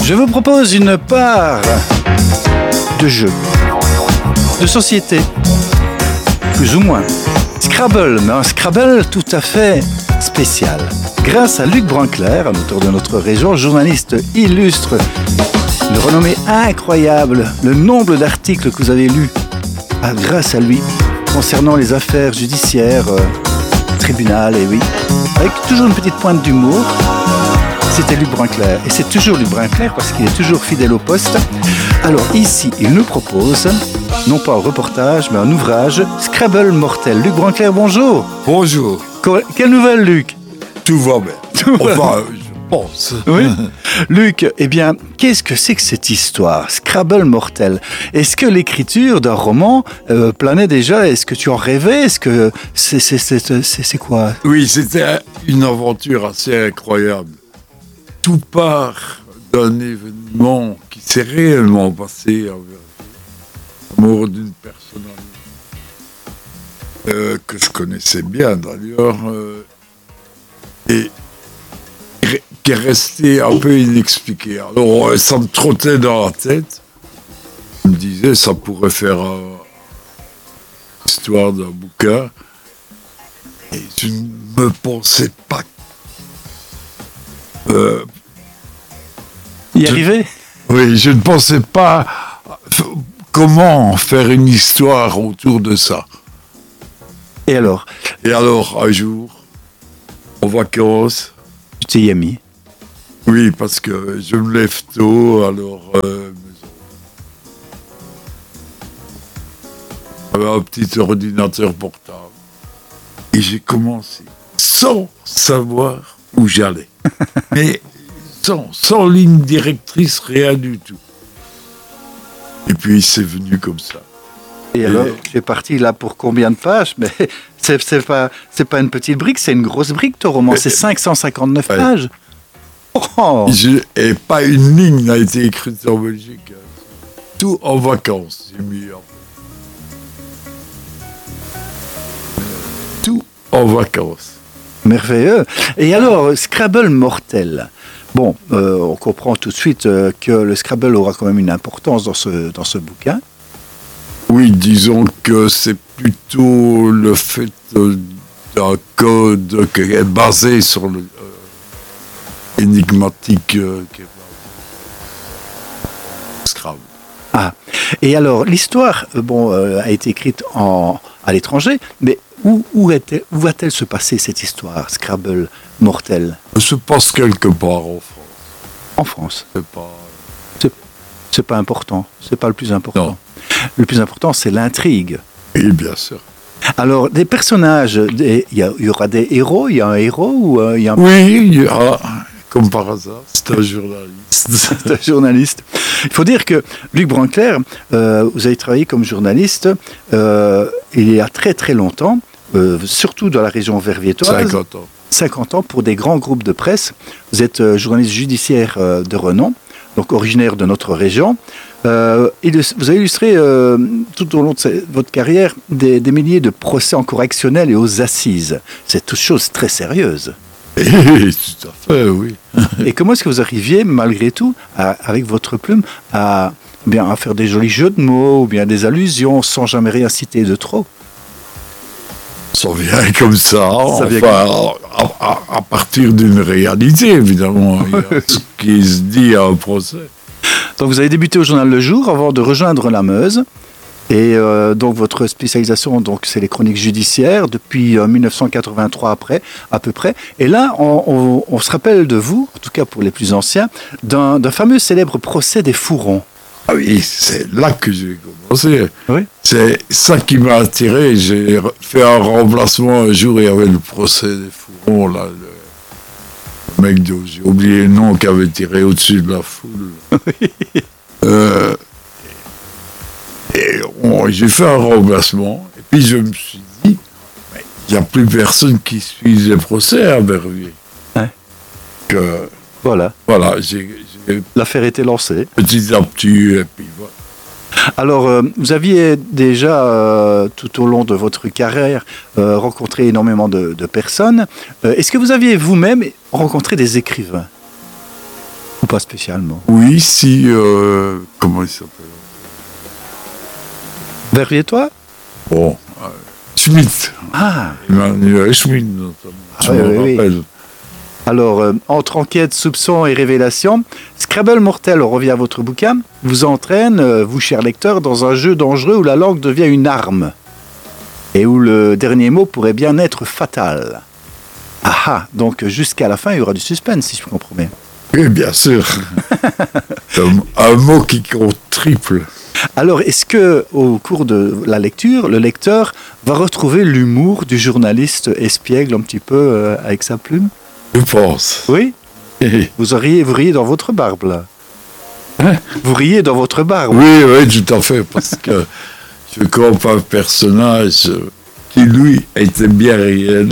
Je vous propose une part de jeu, de société, plus ou moins. Scrabble, mais un Scrabble tout à fait spécial. Grâce à Luc Branclair, un auteur de notre région, journaliste illustre, de renommée incroyable, le nombre d'articles que vous avez lus grâce à lui, concernant les affaires judiciaires, tribunal, et oui, avec toujours une petite pointe d'humour. C'était Luc Branclair, et c'est toujours Luc Branclair parce qu'il est toujours fidèle au poste. Alors ici, il nous propose, non pas un reportage, mais un ouvrage, Scrabble mortel. Luc Branclair, bonjour. Bonjour. Quelle nouvelle, Luc? Tout va bien. Enfin, je pense. Oui. Luc, eh bien, qu'est-ce que c'est que cette histoire, Scrabble mortel? Est-ce que l'écriture d'un roman planait déjà? Est-ce que tu en rêvais? Est-ce que c'est quoi? Oui, c'était une aventure assez incroyable. Tout part d'un événement qui s'est réellement passé avec la mort d'une personne que je connaissais bien d'ailleurs et qui est resté un peu inexpliqué. Alors ça me trottait dans la tête. Je me disais ça pourrait faire l'histoire d'un bouquin. Et je ne me pensais pas y arriver. Oui, je ne pensais pas comment faire une histoire autour de ça. Et alors, un jour, en vacances... Tu t'y es mis? Oui, parce que je me lève tôt, alors... j'avais un petit ordinateur portable. Et j'ai commencé, sans savoir où j'allais. Mais sans ligne directrice, rien du tout. Et puis c'est venu comme ça. Et alors, tu es parti là pour combien de pages? Mais c'est pas une petite brique, c'est une grosse brique, ton roman. C'est 559 pages. Oh. Et pas une ligne n'a été écrite en Belgique. Tout en vacances, j'ai mis. Tout en vacances. Merveilleux. Et alors, Scrabble mortel. Bon, on comprend tout de suite que le Scrabble aura quand même une importance dans ce bouquin. Oui, disons que c'est plutôt le fait d'un code qui est basé sur le énigmatique Scrabble. Ah, et alors, l'histoire a été écrite à l'étranger, mais où va-t-elle se passer cette histoire, Scrabble mortel? Elle se passe quelque part en France. En France? C'est pas important, c'est pas le plus important. Non. Le plus important, c'est l'intrigue. Oui, bien sûr. Alors, des personnages, il y aura des héros, il y a un héros ou il y a un... Oui, il y a, comme par hasard, c'est un journaliste. C'est un journaliste. Il faut dire que Luc Branclair, vous avez travaillé comme journaliste il y a très très longtemps, surtout dans la région verviétoise. 50 ans. 50 ans pour des grands groupes de presse. Vous êtes journaliste judiciaire de renom, donc originaire de notre région. Vous avez illustré tout au long de votre carrière des milliers de procès en correctionnel et aux assises. C'est toute chose très sérieuse. Et, tout à fait, oui. Et comment est-ce que vous arriviez, malgré tout, avec votre plume, à faire des jolis jeux de mots ou bien des allusions sans jamais rien citer de trop? Ça vient comme ça, à partir d'une réalité, évidemment. Il y a ce qui se dit à un procès. Donc vous avez débuté au journal Le Jour avant de rejoindre la Meuse. Et donc votre spécialisation, c'est les chroniques judiciaires depuis 1983 à peu près. Et là, on se rappelle de vous, en tout cas pour les plus anciens, d'un fameux célèbre procès des Fourrons. Ah oui, c'est là que j'ai commencé. Oui. C'est ça qui m'a attiré. J'ai fait un remplacement un jour, il y avait le procès des Fourrons, là, le mec, j'ai oublié le nom, qui avait tiré au-dessus de la foule. Oui. J'ai fait un remplacement, et puis je me suis dit, il n'y a plus personne qui suit les procès à Verviers. Ouais. Voilà, l'affaire était lancée. Petit à petit, et puis voilà. Alors, vous aviez déjà, tout au long de votre carrière, rencontré énormément de personnes. Est-ce que vous aviez vous-même rencontré des écrivains? Ou pas spécialement. Oui, si. Comment il s'appelle? Verviers-toi? Bon, Schmitt. Ah, Emmanuel Schmitt, notamment. Je oui, me oui, oui. rappelle. alors, entre enquête, soupçon et révélation, Scrabble Mortel, on revient à votre bouquin, vous entraîne, vous, cher lecteur, dans un jeu dangereux où la langue devient une arme et où le dernier mot pourrait bien être fatal. Ah ah, donc jusqu'à la fin, il y aura du suspense, si je comprends bien. Oui, bien sûr. Un mot qui compte triple. Alors, est-ce que au cours de la lecture, le lecteur va retrouver l'humour du journaliste espiègle un petit peu avec sa plume? Je pense. Oui? Vous riez dans votre barbe, là. Vous riez dans votre barbe. Oui, oui, tout à fait, parce que je compte un personnage qui, lui, était bien réel.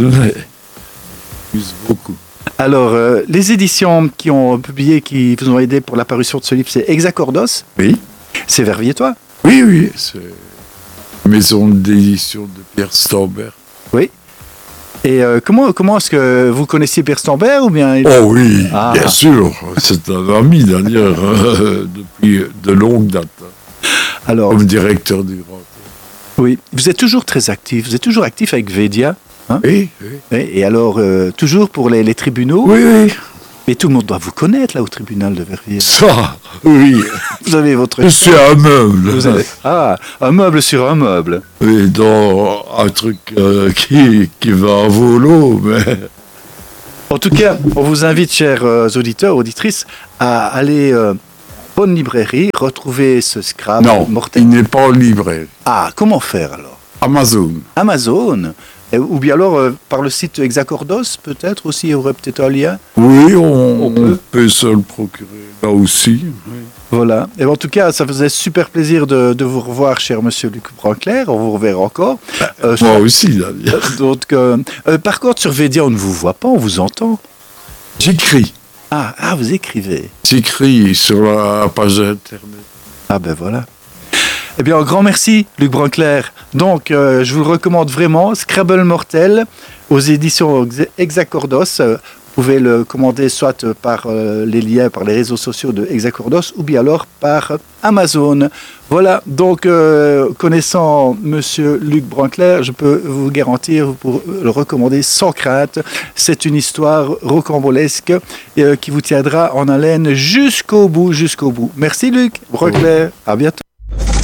Plus beaucoup. Alors, les éditions qui ont publié, qui vous ont aidé pour la parution de ce livre, c'est Hexacordos, Oui, c'est Verviers-toi. oui, oui. C'est maison d'édition de Pierre Stambert. Oui. Et comment est-ce que vous connaissiez Pierre Stambert ou bien Oh oui, Ah. bien sûr. C'est un ami, d'ailleurs, depuis de longue date, Alors, comme directeur du Grand. oui, vous êtes toujours très actif. Vous êtes toujours actif avec Védia. Oui, oui. Oui, et alors, toujours pour les tribunaux. Oui, oui. Mais tout le monde doit vous connaître, là, au tribunal de Verviers. Ça, oui. Vous avez votre... Je suis un meuble. Vous avez... Ah, un meuble sur un meuble. Oui, dans un truc qui va en volo, mais... En tout cas, on vous invite, chers auditeurs, auditrices, à aller bonne librairie, retrouver ce Scrabble Non, mortel. il n'est pas en librairie. Ah, comment faire alors? Amazon. Amazon. Ou bien alors par le site Hexacordos, peut-être aussi, il y aurait peut-être un lien. Oui, On peut. peut se le procurer là aussi. Oui. Voilà. Et en tout cas, ça faisait super plaisir de vous revoir, cher monsieur Luc Branclair. On vous reverra encore. Moi aussi, d'ailleurs. Donc, par contre, sur Védia, on ne vous voit pas, on vous entend. J'écris. Ah, vous écrivez. J'écris sur la page internet. Ah ben voilà. Eh bien, un grand merci, Luc Branclair. Donc, je vous le recommande vraiment. Scrabble Mortel, aux éditions Hexacordos. Vous pouvez le commander soit par les liens, par les réseaux sociaux de Hexacordos, ou bien alors par Amazon. Voilà, donc, connaissant monsieur Luc Branclair, je peux vous garantir, pour le recommander sans crainte. C'est une histoire rocambolesque qui vous tiendra en haleine jusqu'au bout, jusqu'au bout. Merci Luc Branclair, à bientôt.